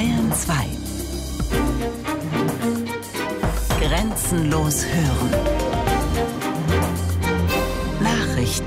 Bayern 2. Grenzenlos hören. Nachrichten.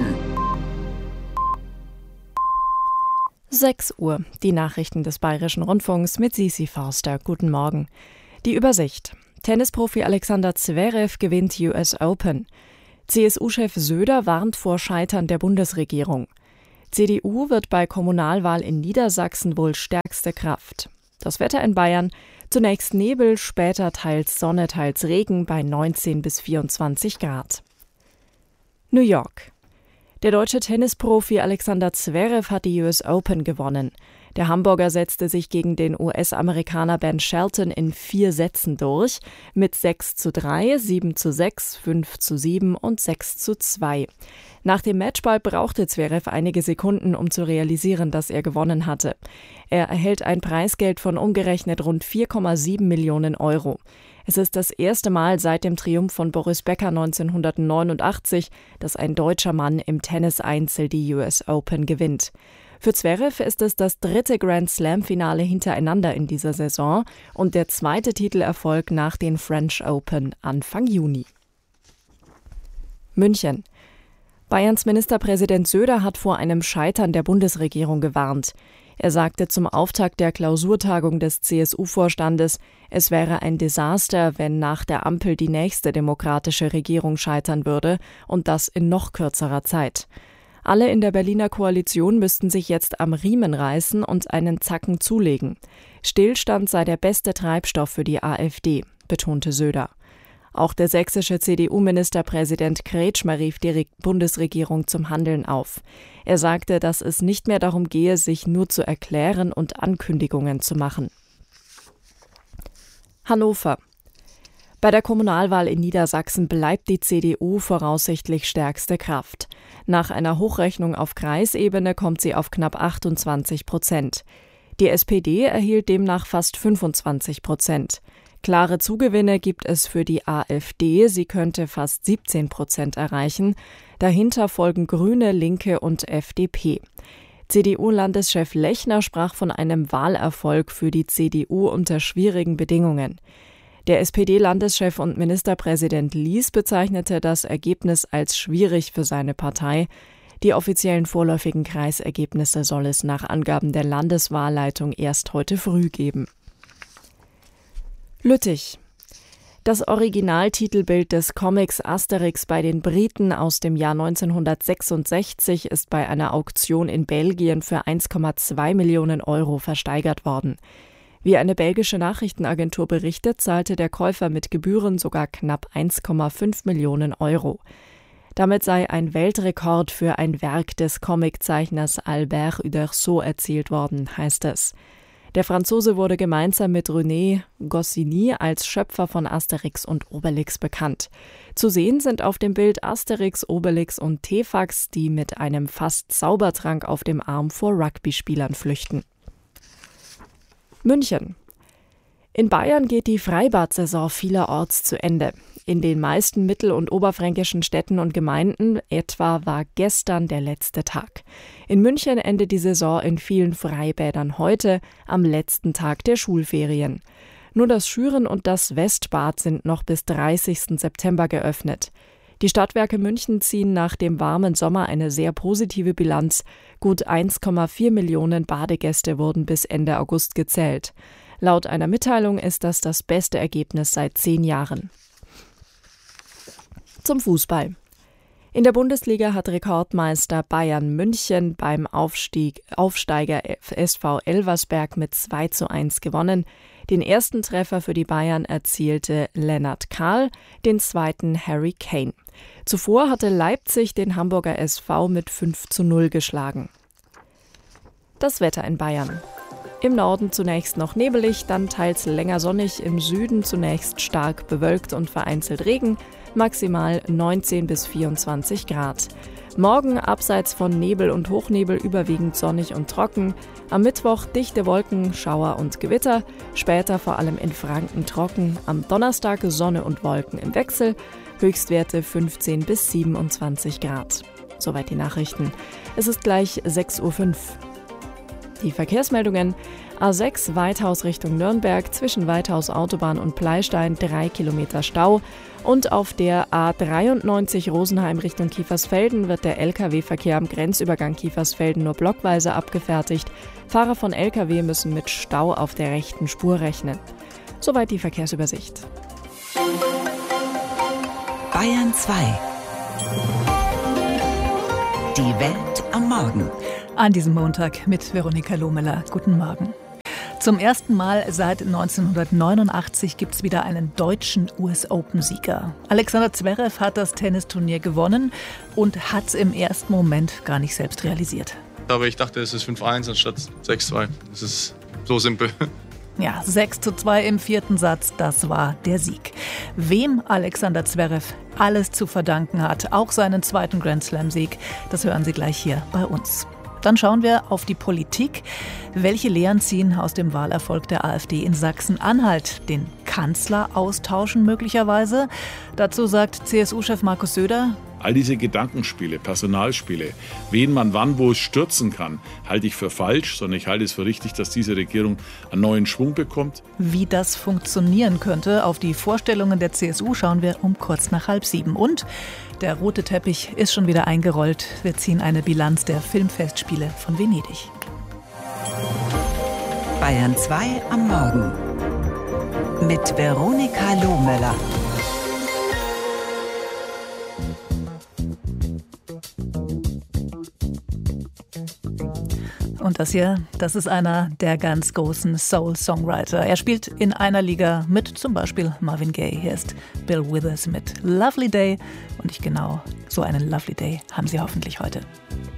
6 Uhr, die Nachrichten des Bayerischen Rundfunks mit Sisi Forster. Guten Morgen. Die Übersicht. Tennisprofi Alexander Zverev gewinnt US Open. CSU-Chef Söder warnt vor Scheitern der Bundesregierung. CDU wird bei Kommunalwahl in Niedersachsen wohl stärkste Kraft. Das Wetter in Bayern: zunächst Nebel, später teils Sonne, teils Regen bei 19 bis 24 Grad. New York. Der deutsche Tennisprofi Alexander Zverev hat die US Open gewonnen. Der Hamburger setzte sich gegen den US-Amerikaner Ben Shelton in 4 Sätzen durch, mit 6:3, 7:6, 5:7 und 6:2. Nach dem Matchball brauchte Zverev einige Sekunden, um zu realisieren, dass er gewonnen hatte. Er erhält ein Preisgeld von umgerechnet rund 4,7 Millionen Euro. Es ist das erste Mal seit dem Triumph von Boris Becker 1989, dass ein deutscher Mann im Tennis-Einzel die US Open gewinnt. Für Zverev ist es das 3. Grand-Slam-Finale hintereinander in dieser Saison und der 2. Titelerfolg nach den French Open Anfang Juni. München. Bayerns Ministerpräsident Söder hat vor einem Scheitern der Bundesregierung gewarnt. Er sagte zum Auftakt der Klausurtagung des CSU-Vorstandes, es wäre ein Desaster, wenn nach der Ampel die nächste demokratische Regierung scheitern würde, und das in noch kürzerer Zeit. Alle in der Berliner Koalition müssten sich jetzt am Riemen reißen und einen Zacken zulegen. Stillstand sei der beste Treibstoff für die AfD, betonte Söder. Auch der sächsische CDU-Ministerpräsident Kretschmer rief die Bundesregierung zum Handeln auf. Er sagte, dass es nicht mehr darum gehe, sich nur zu erklären und Ankündigungen zu machen. Hannover. Bei der Kommunalwahl in Niedersachsen bleibt die CDU voraussichtlich stärkste Kraft. Nach einer Hochrechnung auf Kreisebene kommt sie auf knapp 28%. Die SPD erhielt demnach fast 25%. Klare Zugewinne gibt es für die AfD, sie könnte fast 17% erreichen. Dahinter folgen Grüne, Linke und FDP. CDU-Landeschef Lechner sprach von einem Wahlerfolg für die CDU unter schwierigen Bedingungen. Der SPD-Landeschef und Ministerpräsident Lies bezeichnete das Ergebnis als schwierig für seine Partei. Die offiziellen vorläufigen Kreisergebnisse soll es nach Angaben der Landeswahlleitung erst heute früh geben. Lüttich. Das Originaltitelbild des Comics Asterix bei den Briten aus dem Jahr 1966 ist bei einer Auktion in Belgien für 1,2 Millionen Euro versteigert worden. Wie eine belgische Nachrichtenagentur berichtet, zahlte der Käufer mit Gebühren sogar knapp 1,5 Millionen Euro. Damit sei ein Weltrekord für ein Werk des Comiczeichners Albert Uderzo erzielt worden, heißt es. Der Franzose wurde gemeinsam mit René Goscinny als Schöpfer von Asterix und Obelix bekannt. Zu sehen sind auf dem Bild Asterix, Obelix und Tefax, die mit einem fast Zaubertrank auf dem Arm vor Rugby-Spielern flüchten. München. In Bayern geht die Freibad-Saison vielerorts zu Ende. In den meisten mittel- und oberfränkischen Städten und Gemeinden etwa war gestern der letzte Tag. In München endet die Saison in vielen Freibädern heute, am letzten Tag der Schulferien. Nur das Schüren und das Westbad sind noch bis 30. September geöffnet. Die Stadtwerke München ziehen nach dem warmen Sommer eine sehr positive Bilanz. Gut 1,4 Millionen Badegäste wurden bis Ende August gezählt. Laut einer Mitteilung ist das das beste Ergebnis seit 10 Jahren. Zum Fußball. In der Bundesliga hat Rekordmeister Bayern München beim Aufsteiger SV Elversberg mit 2:1 gewonnen. Den ersten Treffer für die Bayern erzielte Lennart Kahl, den zweiten Harry Kane. Zuvor hatte Leipzig den Hamburger SV mit 5:0 geschlagen. Das Wetter in Bayern. Im Norden zunächst noch nebelig, dann teils länger sonnig, im Süden zunächst stark bewölkt und vereinzelt Regen, maximal 19 bis 24 Grad. Morgen abseits von Nebel und Hochnebel überwiegend sonnig und trocken. Am Mittwoch dichte Wolken, Schauer und Gewitter, später vor allem in Franken trocken. Am Donnerstag Sonne und Wolken im Wechsel, Höchstwerte 15 bis 27 Grad. Soweit die Nachrichten. Es ist gleich 6:05 Uhr. Die Verkehrsmeldungen: A6 Weithaus Richtung Nürnberg, zwischen Weithaus Autobahn und Pleystein 3 Kilometer Stau. Und auf der A93 Rosenheim Richtung Kiefersfelden wird der Lkw-Verkehr am Grenzübergang Kiefersfelden nur blockweise abgefertigt. Fahrer von Lkw müssen mit Stau auf der rechten Spur rechnen. Soweit die Verkehrsübersicht. Bayern 2. Die Welt am Morgen. An diesem Montag mit Veronika Lohmüller. Guten Morgen. Zum ersten Mal seit 1989 gibt es wieder einen deutschen US-Open-Sieger. Alexander Zverev hat das Tennisturnier gewonnen und hat es im ersten Moment gar nicht selbst realisiert. Aber ich dachte, es ist 5-1 anstatt 6-2. Es ist so simpel. Ja, 6:2 im vierten Satz, das war der Sieg. Wem Alexander Zverev alles zu verdanken hat, auch seinen zweiten Grand-Slam-Sieg, das hören Sie gleich hier bei uns. Dann schauen wir auf die Politik. Welche Lehren ziehen aus dem Wahlerfolg der AfD in Sachsen-Anhalt? Den Kanzler austauschen möglicherweise? Dazu sagt CSU-Chef Markus Söder: All diese Gedankenspiele, Personalspiele, wen man wann wo stürzen kann, halte ich für falsch, sondern ich halte es für richtig, dass diese Regierung einen neuen Schwung bekommt. Wie das funktionieren könnte, auf die Vorstellungen der CSU schauen wir um kurz nach 6:30. Und der rote Teppich ist schon wieder eingerollt. Wir ziehen eine Bilanz der Filmfestspiele von Venedig. Bayern 2 am Morgen mit Veronika Lohmüller. Und das hier, das ist einer der ganz großen Soul-Songwriter. Er spielt in einer Liga mit zum Beispiel Marvin Gaye. Hier ist Bill Withers mit Lovely Day. Und nicht genau so einen Lovely Day haben Sie hoffentlich heute.